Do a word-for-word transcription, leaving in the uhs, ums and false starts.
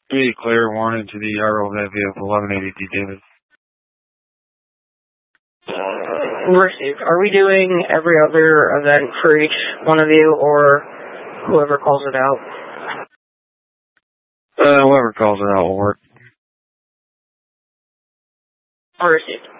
Be clear, warning to the R O V vehicle eleven eighty D David. Received. Are we doing every other event for each one of you, or whoever calls it out? Uh, whoever calls it out will work. Received.